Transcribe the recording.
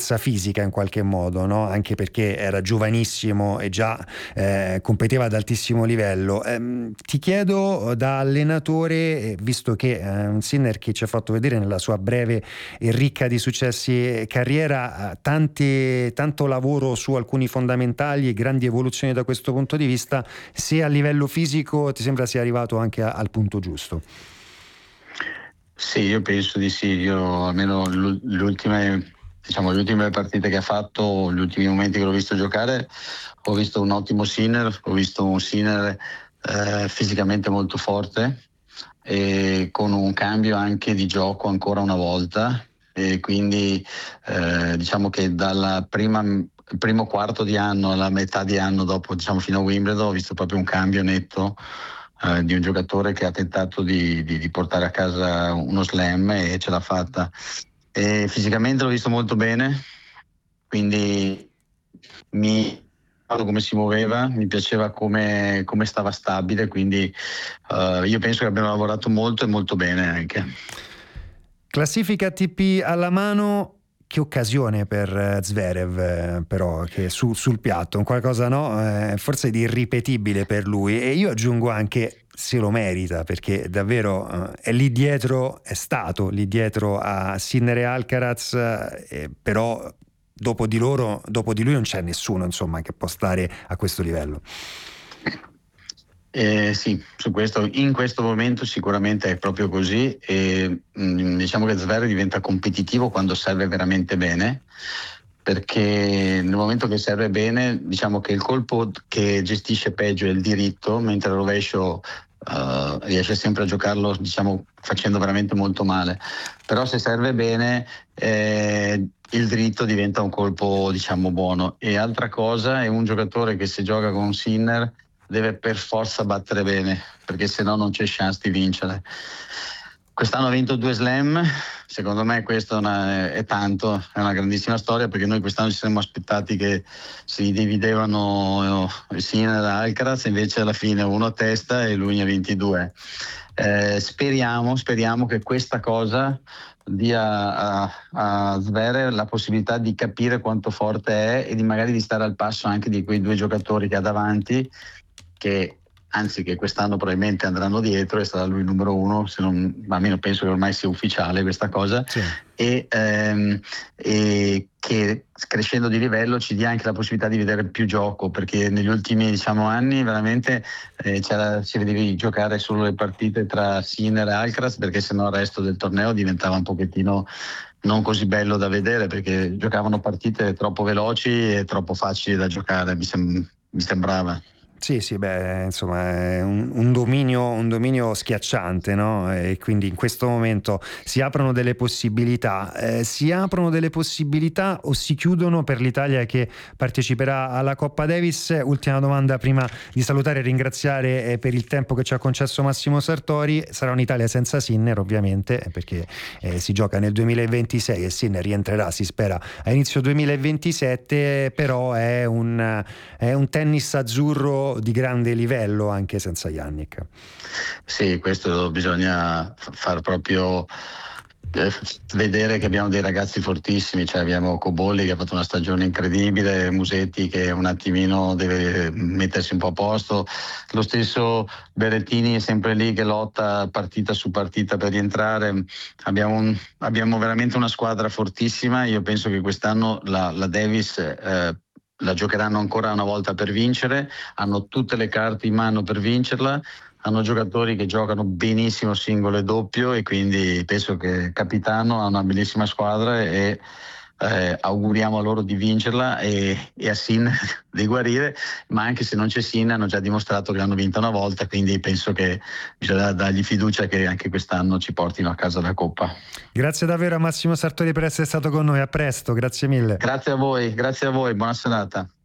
forza fisica in qualche modo, no? Anche perché era giovanissimo e già competeva ad altissimo livello. Ti chiedo da allenatore, visto che un Sinner che ci ha fatto vedere nella sua breve e ricca di successi carriera tanto lavoro su alcuni fondamentali e grandi evoluzioni da questo punto di vista, se a livello fisico ti sembra sia arrivato anche al punto giusto. Sì, io penso di sì. Io almeno le ultime partite che ha fatto, gli ultimi momenti che l'ho visto giocare, ho visto un ottimo Sinner, ho visto un Sinner fisicamente molto forte e con un cambio anche di gioco ancora una volta, e quindi diciamo che il primo quarto di anno alla metà di anno dopo, diciamo fino a Wimbledon, ho visto proprio un cambio netto di un giocatore che ha tentato di portare a casa uno slam e ce l'ha fatta. E fisicamente l'ho visto molto bene, quindi mi ricordo come si muoveva, mi piaceva come stava stabile, quindi io penso che abbiamo lavorato molto e molto bene anche. Classifica ATP alla mano. Che occasione per Zverev, però, che sul piatto, un qualcosa forse di irripetibile per lui, e io aggiungo anche se lo merita, perché davvero è lì dietro, è stato lì dietro a Sinner e Alcaraz, però dopo di lui non c'è nessuno, insomma, che può stare a questo livello. Sì, in questo momento sicuramente è proprio così, e diciamo che Zverev diventa competitivo quando serve veramente bene, perché nel momento che serve bene, diciamo che il colpo che gestisce peggio è il diritto, mentre il rovescio riesce sempre a giocarlo, diciamo, facendo veramente molto male. Però se serve bene il dritto diventa un colpo, diciamo, buono. E altra cosa, è un giocatore che se gioca con Sinner deve per forza battere bene, perché se no non c'è chance di vincere. Quest'anno ha vinto 2 slam, secondo me questo è tanto, è una grandissima storia, perché noi quest'anno ci siamo aspettati che si dividevano Sinner e Alcaraz, invece alla fine uno a testa e lui ne ha 22. Speriamo che questa cosa dia a Zverev la possibilità di capire quanto forte è e di magari di stare al passo anche di quei 2 giocatori che ha davanti, che quest'anno probabilmente andranno dietro, e sarà lui il numero 1, se non, almeno penso che ormai sia ufficiale questa cosa, sì. E che crescendo di livello ci dia anche la possibilità di vedere più gioco, perché negli ultimi, diciamo, anni veramente ci vedevi giocare solo le partite tra Sinner e Alcaraz, perché sennò il resto del torneo diventava un pochettino non così bello da vedere, perché giocavano partite troppo veloci e troppo facili da giocare, mi sembrava. Sì, insomma è un dominio schiacciante, no? E quindi in questo momento si aprono delle possibilità, o si chiudono per l'Italia che parteciperà alla Coppa Davis? Ultima domanda prima di salutare e ringraziare per il tempo che ci ha concesso Massimo Sartori. Sarà un'Italia senza Sinner, ovviamente, perché si gioca nel 2026 e Sinner rientrerà, si spera, a inizio 2027, però è un tennis azzurro di grande livello anche senza Jannik. Sì, questo bisogna far proprio vedere che abbiamo dei ragazzi fortissimi, cioè abbiamo Cobolli che ha fatto una stagione incredibile, Musetti che un attimino deve mettersi un po' a posto, lo stesso Berrettini è sempre lì che lotta partita su partita per rientrare. Abbiamo veramente una squadra fortissima. Io penso che quest'anno la Davis la giocheranno ancora una volta per vincere, hanno tutte le carte in mano per vincerla, hanno giocatori che giocano benissimo singolo e doppio, e quindi penso che Capitano ha una bellissima squadra e auguriamo a loro di vincerla e a Sinner di guarire, ma anche se non c'è Sinner hanno già dimostrato che l'hanno vinta una volta, quindi penso che bisogna dargli fiducia che anche quest'anno ci portino a casa la Coppa. Grazie davvero a Massimo Sartori per essere stato con noi, a presto, grazie mille. Grazie a voi, buona serata.